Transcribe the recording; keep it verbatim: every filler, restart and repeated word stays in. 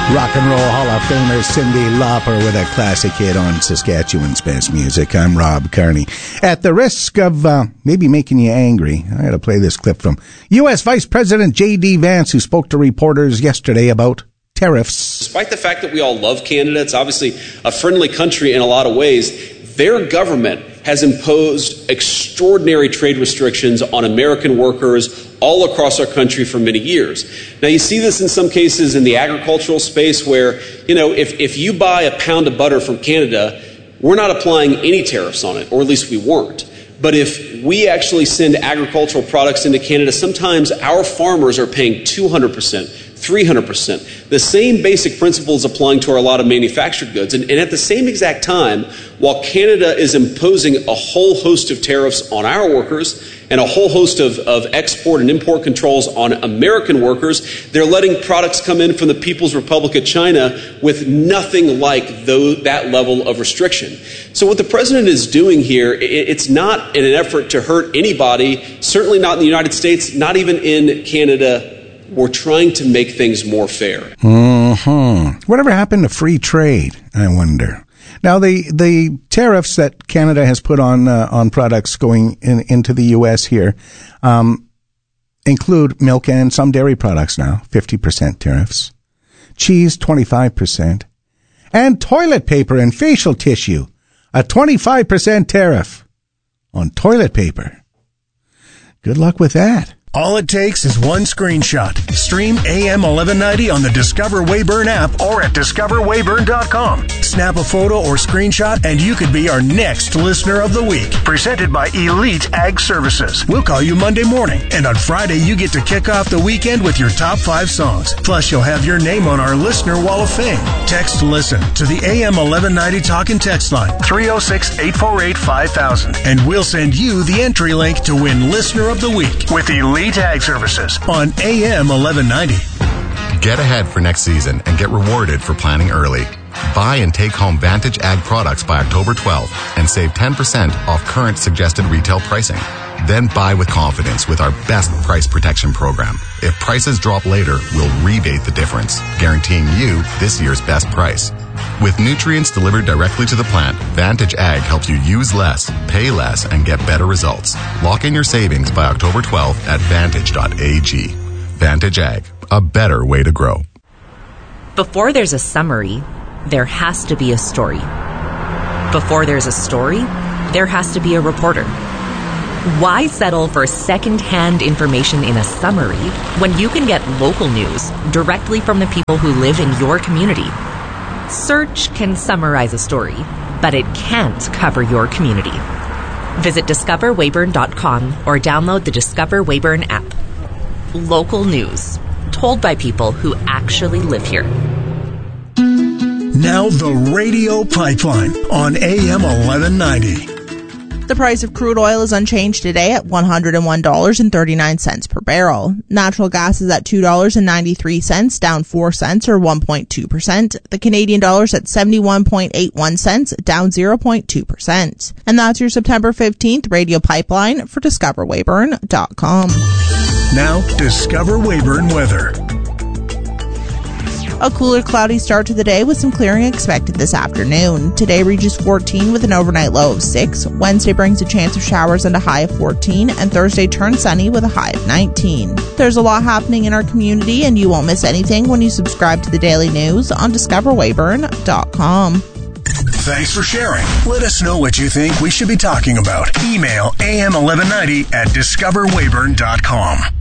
Rock and Roll Hall of Famer Cyndi Lauper with a classic hit on Saskatchewan's best music. I'm Rob Kearney. At the risk of uh, maybe making you angry, I got to play this clip from U S Vice President J D Vance, who spoke to reporters yesterday about tariffs. Despite the fact that we all love Canada, it's obviously a friendly country in a lot of ways, their government has imposed extraordinary trade restrictions on American workers all across our country for many years. Now, you see this in some cases in the agricultural space where, you know, if, if you buy a pound of butter from Canada, we're not applying any tariffs on it, or at least we weren't. But if we actually send agricultural products into Canada, sometimes our farmers are paying two hundred percent, three hundred percent. The same basic principles applying to our, a lot of manufactured goods. And, and at the same exact time, while Canada is imposing a whole host of tariffs on our workers and a whole host of, of export and import controls on American workers, they're letting products come in from the People's Republic of China with nothing like those, that level of restriction. So what the president is doing here, it, it's not in an effort to hurt anybody, certainly not in the United States, not even in Canada. We're trying to make things more fair. Mm-hmm. Whatever happened to free trade, I wonder? Now, the, the tariffs that Canada has put on uh, on products going in, into the U S here um, include milk and some dairy products now, fifty percent tariffs, cheese, twenty-five percent, and toilet paper and facial tissue, a twenty-five percent tariff on toilet paper. Good luck with that. All it takes is one screenshot. Stream A M eleven ninety on the Discover Weyburn app or at discover weyburn dot com. Snap a photo or screenshot and you could be our next Listener of the Week. Presented by Elite Ag Services. We'll call you Monday morning, and on Friday you get to kick off the weekend with your top five songs. Plus you'll have your name on our Listener Wall of Fame. Text LISTEN to the A M eleven ninety Talk and Text line three oh six, eight four eight, five thousand, and we'll send you the entry link to win Listener of the Week with Elite Ag Services on A M eleven ninety. Get ahead for next season and get rewarded for planning early. Buy and take home Vantage Ag products by October twelfth and save ten percent off current suggested retail pricing. Then buy with confidence with our best price protection program. If prices drop later, we'll rebate the difference, guaranteeing you this year's best price. With nutrients delivered directly to the plant, Vantage Ag helps you use less, pay less, and get better results. Lock in your savings by October twelfth at vantage dot a g. Vantage Ag, a better way to grow. Before there's a summary, there has to be a story. Before there's a story, there has to be a reporter. Why settle for second-hand information in a summary when you can get local news directly from the people who live in your community? Search can summarize a story, but it can't cover your community. Visit discover weyburn dot com or download the Discover Weyburn app. Local news, told by people who actually live here. Now the Radio Pipeline on A M eleven ninety. The price of crude oil is unchanged today at one hundred one dollars and thirty-nine cents per barrel. Natural gas is at two dollars and ninety-three cents, down four cents or one point two percent. The Canadian dollar is at seventy-one point eight one cents, down zero point two percent. And that's your September fifteenth Radio Pipeline for discover weyburn dot com. Now, Discover Weyburn weather. A cooler, cloudy start to the day with some clearing expected this afternoon. Today reaches fourteen with an overnight low of six. Wednesday brings a chance of showers and a high of fourteen. And Thursday turns sunny with a high of nineteen. There's a lot happening in our community, and you won't miss anything when you subscribe to the daily news on discover weyburn dot com. Thanks for sharing. Let us know what you think we should be talking about. Email A M eleven ninety at discover weyburn dot com.